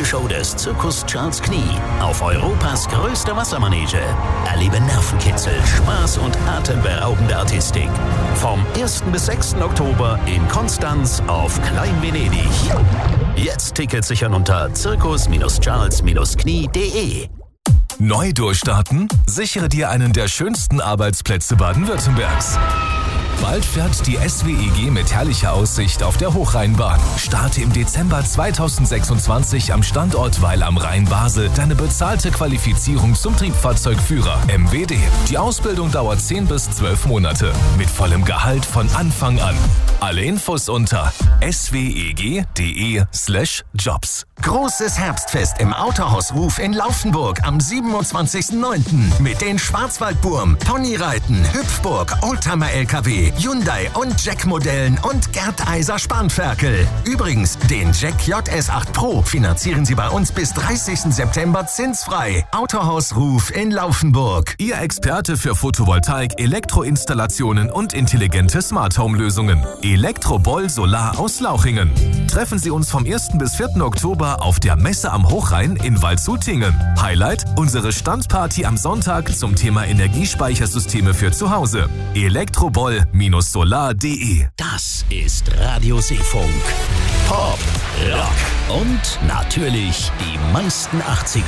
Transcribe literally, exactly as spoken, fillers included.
Show des Zirkus Charles Knie auf Europas größter Wassermanege. Erlebe Nervenkitzel, Spaß und atemberaubende Artistik. Vom ersten bis sechsten Oktober in Konstanz auf Klein Venedig. Jetzt Tickets sichern unter zirkus Charles Knie punkt de. Neu durchstarten? Sichere dir einen der schönsten Arbeitsplätze Baden-Württembergs. Bald fährt die S W E G mit herrlicher Aussicht auf der Hochrheinbahn. Starte im Dezember zweitausendsechsundzwanzig am Standort Weil am Rhein Basel deine bezahlte Qualifizierung zum Triebfahrzeugführer M W D. Die Ausbildung dauert zehn bis zwölf Monate mit vollem Gehalt von Anfang an. Alle Infos unter sweg.de slash jobs. Großes Herbstfest im Autohaus Ruf in Laufenburg am siebenundzwanzigsten neunten mit den Schwarzwaldburm, Ponyreiten, Hüpfburg, Oldtimer-L K W, Hyundai und Jack-Modellen und Gerd Eiser Spanferkel. Übrigens, den Jack J S acht Pro finanzieren Sie bei uns bis dreißigsten September zinsfrei. Autohaus Ruf in Laufenburg. Ihr Experte für Photovoltaik, Elektroinstallationen und intelligente Smart-Home-Lösungen. Elektroboll Solar aus Lauchingen. Treffen Sie uns vom ersten bis vierten Oktober auf der Messe am Hochrhein in Waldshutingen. Highlight: unsere Standparty am Sonntag zum Thema Energiespeichersysteme für zu Hause. elektroboll Solar punkt de. Das ist Radio Seefunk. Pop, Rock und natürlich die meisten achtziger.